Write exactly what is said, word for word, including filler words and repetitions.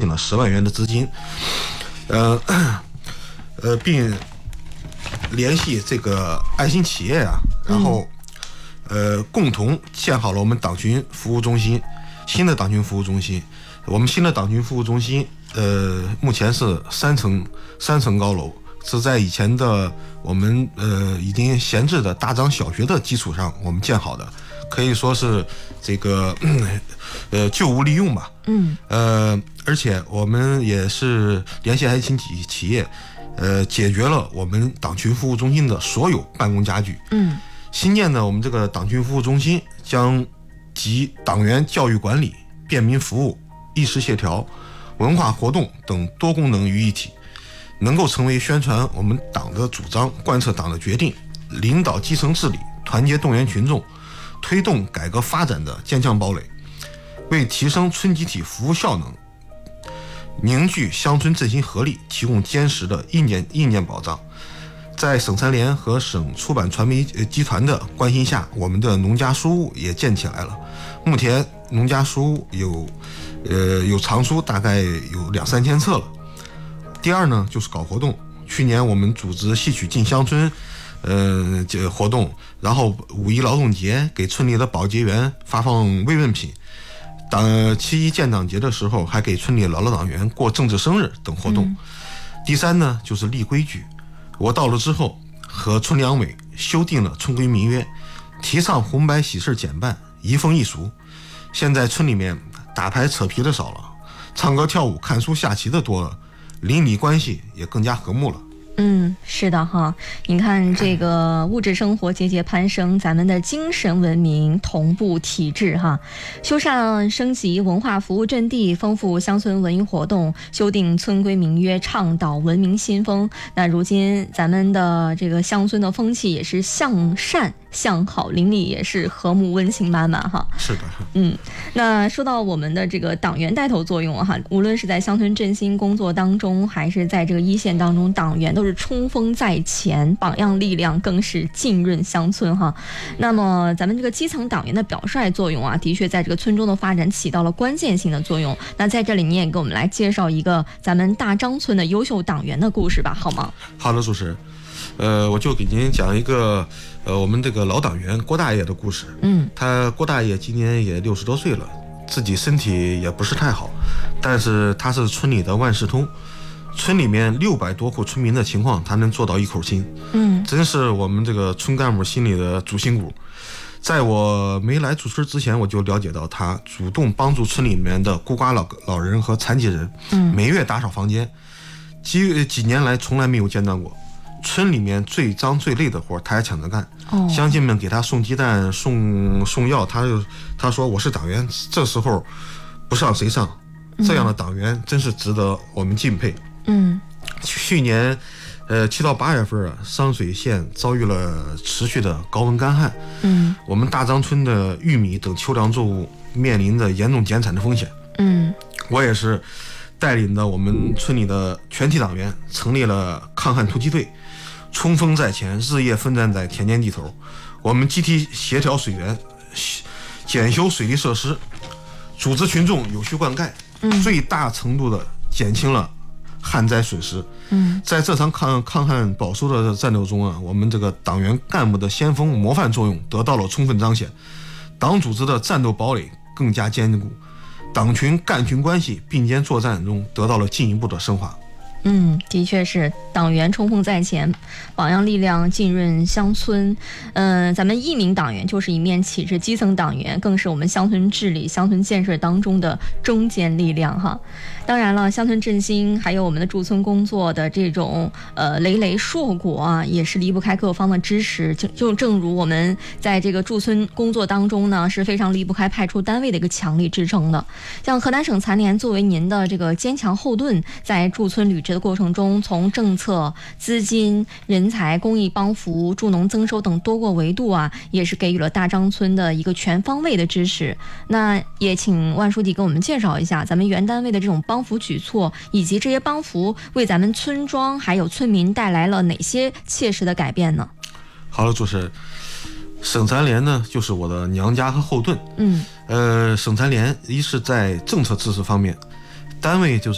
请了十万元的资金，呃呃，并联系这个爱心企业啊，然后、嗯、呃共同建好了我们党群服务中心，新的党群服务中心。我们新的党群服务中心，呃，目前是三层三层高楼，是在以前的我们呃已经闲置的大张小学的基础上我们建好的，可以说是这个呃旧物利用吧。 嗯。 呃，而且我们也是联系爱心企企业，呃，解决了我们党群服务中心的所有办公家具。 嗯。 新建的我们这个党群服务中心将集党员教育管理、便民服务、意识协调、文化活动等多功能于一体，能够成为宣传我们党的主张、贯彻党的决定、领导基层治理、团结动员群众、推动改革发展的坚强堡垒，为提升村集体服务效能、凝聚乡村振兴合力提供坚实的意念意念保障。在省残联和省出版传媒集团的关心下，我们的农家书屋也建起来了。目前农家书屋有呃有藏书大概有两三千册了。第二呢，就是搞活动。去年我们组织戏曲进乡村呃这活动，然后五一劳动节给村里的保洁员发放慰问品，党七一建党节的时候还给村里老老党员过政治生日等活动。嗯、第三呢，就是立规矩。我到了之后，和村两委修订了村规民约，提倡红白喜事减半，移风易俗。现在村里面打牌扯皮的少了，唱歌跳舞看书下棋的多了，邻里关系也更加和睦了。 嗯，是的哈，你看这个物质生活节节攀升，咱们的精神文明同步体制哈，修缮升级文化服务阵地，丰富乡村文娱活动，修订村规民约，倡导文明新风。那如今咱们的这个乡村的风气也是向善向好，邻里也是和睦温馨满满哈。 是的， 嗯，那说到我们的这个党员带头作用哈，无论是在乡村振兴工作当中，还是在这个一线当中，党员都是冲锋在前，榜样力量更是浸润乡村哈。那么咱们这个基层党员的表率作用啊，的确在这个村中的发展起到了关键性的作用。那在这里你也给我们来介绍一个咱们大张村的优秀党员的故事吧，好吗？ 好的，主持人。呃，我就给您讲一个呃我们这个老党员郭大爷的故事。 嗯， 他郭大爷今年也六十多岁了，自己身体也不是太好，但是他是村里的万事通，村里面六百多户村民的情况他能做到一口亲。 嗯， 真是我们这个村干部心里的主心骨。在我没来主持之前，我就了解到他主动帮助村里面的孤寡老老人和残疾人， 嗯， 每月打扫房间，几几年来从来没有间断过。村里面最脏最累的活他还抢着干。 哦， 乡亲们给他送鸡蛋送送药，他就他说我是党员，这时候不上谁上？这样的党员真是值得我们敬佩。 嗯， 去年呃七到八月份啊，商水县遭遇了持续的高温干旱。 嗯， 我们大张村的玉米等秋粮作物面临着严重减产的风险。 嗯， 我也是带领着我们村里的全体党员成立了抗旱突击队，冲锋在前，日夜奋战在田间地头。我们集体协调水源，检修水利设施，组织群众有序灌溉， 嗯， 最大程度的减轻了旱灾损失。 嗯，在这场抗抗旱保收的战斗中啊，我们这个党员干部的先锋模范作用得到了充分彰显，党组织的战斗堡垒更加坚固，党群干群关系并肩作战中得到了进一步的升华。 嗯，的确是党员冲锋在前，榜样力量浸润乡村。嗯、呃，咱们一名党员就是一面旗帜，基层党员更是我们乡村治理、乡村建设当中的中坚力量哈。当然了，乡村振兴还有我们的驻村工作的这种呃累累硕果啊，也是离不开各方的支持。就就正如我们在这个驻村工作当中呢，是非常离不开派出单位的一个强力支撑的。像河南省残联作为您的这个坚强后盾，在驻村履职的过程中，从政策、资金、人才、公益帮扶、助农增收等多个维度啊，也是给予了大张村的一个全方位的支持。那也请万书记给我们介绍一下咱们原单位的这种帮扶举措，以及这些帮扶为咱们村庄还有村民带来了哪些切实的改变呢？ 好了，主持人，省残联呢就是我的娘家和后盾。 嗯， 呃，省残联一是在政策支持方面，单位就是